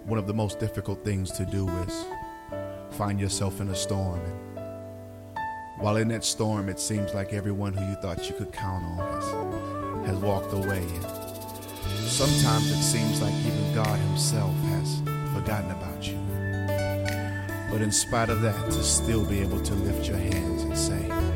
One of the most difficult things to do is find yourself in a storm. And while in that storm, it seems like everyone who you thought you could count on has walked away. And sometimes it seems like even God himself has forgotten about you. But in spite of that, to still be able to lift your hands and say,